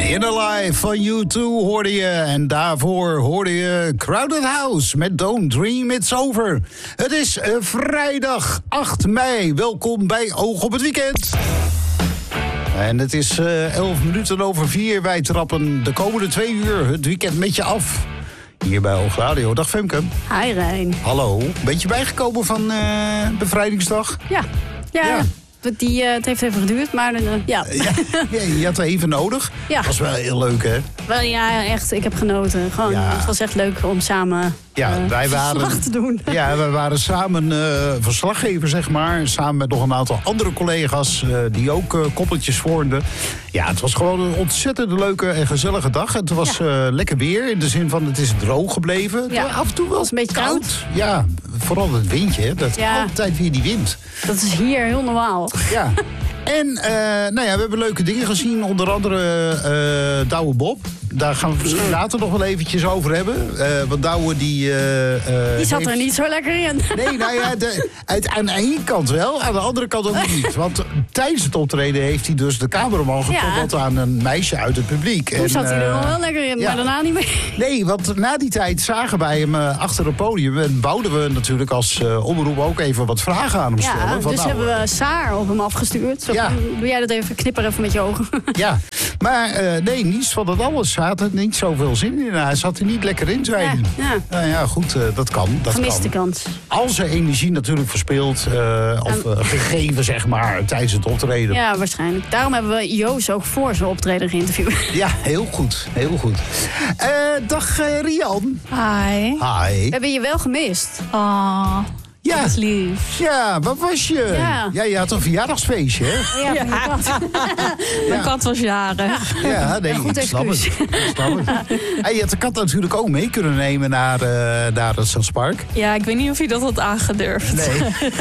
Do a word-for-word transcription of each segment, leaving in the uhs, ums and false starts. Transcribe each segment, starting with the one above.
Inner Life van U twee hoorde je. En daarvoor hoorde je Crowded House met Don't Dream It's Over. Het is uh, vrijdag acht mei. Welkom bij Oog op het Weekend. En het is uh, elf minuten over vier. Wij trappen de komende twee uur het weekend met je af. Hier bij Oog Radio. Dag Femke. Hi Rijn. Hallo. Beetje bijgekomen van uh, bevrijdingsdag? Ja. Ja. ja. Die, uh, het heeft even geduurd, maar uh, ja. ja. Ja, je had er even nodig. Ja. Dat was wel heel leuk, hè? Wel, ja, echt. Ik heb genoten. Gewoon, ja. Het was echt leuk om samen ja, uh, wij waren, verslag te doen. Ja, wij waren samen uh, verslaggever, zeg maar. Samen met nog een aantal andere collega's uh, die ook uh, koppeltjes vormden. Ja, het was gewoon een ontzettend leuke en gezellige dag. Het was ja. uh, lekker weer, in de zin van het is droog gebleven. Ja. Af en toe wel was een beetje koud. koud. Ja, vooral het windje, hè. Dat ja. altijd weer die wind. Dat is hier heel normaal. Ja. En uh, nou ja, we hebben leuke dingen gezien. Onder andere uh, Douwe Bob. Daar gaan we misschien later nog wel eventjes over hebben. Uh, want Douwe die... Uh, uh, die zat heeft... er niet zo lekker in. Nee, nou ja, de, uit, aan de ene kant wel. Aan de andere kant ook niet. Want tijdens het optreden heeft hij dus de cameraman gekoppeld ja. aan een meisje uit het publiek. Toen en, zat hij er uh, nog wel lekker in, ja. maar daarna niet meer. Nee, want na die tijd zagen wij hem uh, achter het podium. En wouden we natuurlijk als uh, omroep ook even wat vragen aan hem ja, stellen. Van, dus nou, hebben we Saar op hem afgestuurd. Zo, ja. Doe jij dat even, knipper even met je ogen. Ja, maar uh, nee, niets van dat alles. Hij had er niet zoveel zin in. Hij zat er niet lekker in, zei hij. Ja, ja. Nou ja, goed, uh, dat kan. Dat Gemiste kan. kans. Al zijn energie natuurlijk verspeeld. Uh, of uh, gegeven, zeg maar, tijdens het optreden. Ja, waarschijnlijk. Daarom hebben we Joost ook voor zijn optreden geïnterviewd. Ja, heel goed. Heel goed. Uh, dag uh, Rian. Hi. Hi. We hebben je wel gemist. Oh. Ja. Dat is lief. Ja, wat was je? Ja, ja je had een verjaardagsfeestje, hè? Ja, van ja. je kat. Mijn kat was jarig. Ja, nee, goed ik snap het. Ik snap het. Hey, je had de kat natuurlijk ook mee kunnen nemen naar, uh, naar het Stadspark. Ja, ik weet niet of hij dat had aangedurfd. Nee.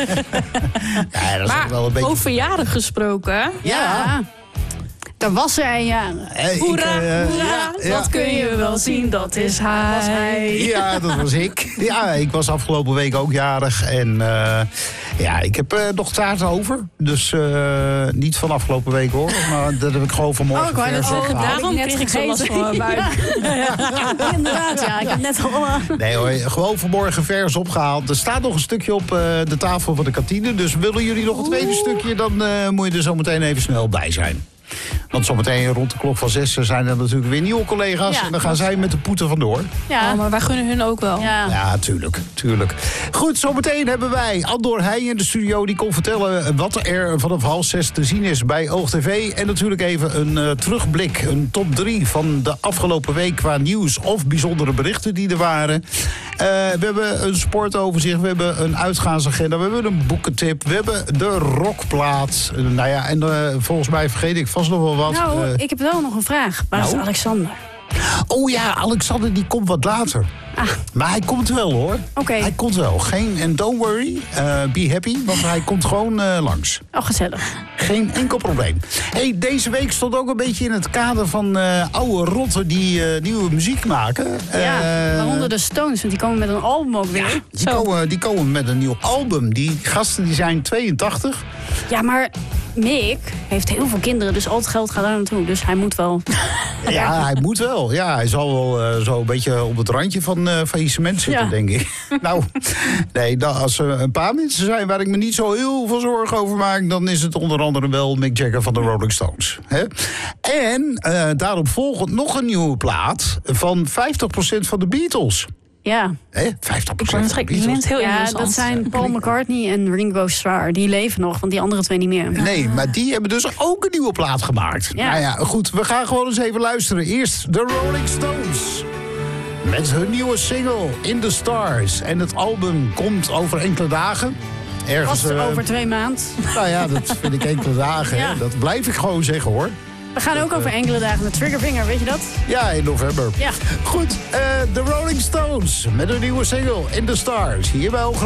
Ja, dat is maar wel een beetje... over verjaardag gesproken. Ja. ja. Daar was er een jaar. Hey, hoera, ik, uh, hoera, ja, dat ja. kun je wel zien, dat is hij. Was hij. Ja, dat was ik. Ja, ik was afgelopen week ook jarig. En uh, ja, ik heb uh, nog taart over. Dus uh, niet van afgelopen week hoor. Maar dat heb ik gewoon vanmorgen. Oh, ik wou net zeggen, daarom net kreeg ik zo last van mijn buik. Ja. Ja, inderdaad, ja. Ik heb net al... Nee hoor, gewoon vanmorgen vers opgehaald. Er staat nog een stukje op uh, de tafel van de kantine. Dus willen jullie nog een tweede Oeh. stukje, dan uh, moet je er zo meteen even snel bij zijn. Want zometeen rond de klok van zes zijn er natuurlijk weer nieuwe collega's. Ja, en dan gaan zij met de poeten vandoor. Ja, oh, maar wij gunnen hun ook wel. Ja, ja tuurlijk, tuurlijk. Goed, zometeen hebben wij Andor Heij in de studio. Die komt vertellen wat er vanaf half zes te zien is bij Oog T V. En natuurlijk even een uh, terugblik, een top drie van de afgelopen week qua nieuws of bijzondere berichten die er waren. Uh, we hebben een sportoverzicht, we hebben een uitgaansagenda, we hebben een boekentip, we hebben de rockplaat. Uh, nou ja, en uh, volgens mij vergeet ik vast nog wel wat. Nou, uh, ik heb wel nog een vraag. Waar nou? is Alexander? Oh ja, Alexander die komt wat later. Ah. Maar hij komt wel hoor. Oké. Okay. Hij komt wel. Geen, en don't worry, uh, be happy, want hij komt gewoon uh, langs. Oh, gezellig. Geen enkel probleem. Hey, deze week stond ook een beetje in het kader van uh, oude rotten die uh, nieuwe muziek maken. Ja, uh, waaronder de Stones, want die komen met een album ook weer. Ja, die, komen, die komen met een nieuw album. Die gasten die zijn tweeëntachtig. Ja, maar Mick heeft heel veel kinderen, dus al het geld gaat daar naartoe. Dus hij moet wel... Ja, hij moet wel. Ja, hij zal wel uh, zo een beetje op het randje van uh, faillissement zitten, ja. denk ik. Nou, nee, dan, als er een paar mensen zijn waar ik me niet zo heel veel zorgen over maak, dan is het onder andere wel Mick Jagger van de Rolling Stones. Hè? En uh, daarop volgend nog een nieuwe plaat van vijftig procent van de Beatles. Ja. Hè? vijftig procent van de Beatles. Heel ja, dat zijn Paul McCartney en Ringo Starr. Die leven nog, want die andere twee niet meer. Nee, maar die hebben dus ook een nieuwe plaat gemaakt. Ja. Nou ja, goed, we gaan gewoon eens even luisteren. Eerst de Rolling Stones. Met hun nieuwe single In the Stars. En het album komt over enkele dagen. Ergens, Vast uh, over twee maanden. Nou ja, dat vind ik enkele dagen. Ja. Hè? Dat blijf ik gewoon zeggen, hoor. We gaan ook over enkele dagen. De Triggerfinger, weet je dat? Ja, in november. Ja. Goed, de uh, Rolling Stones met een nieuwe single In the Stars. Hier bij Oog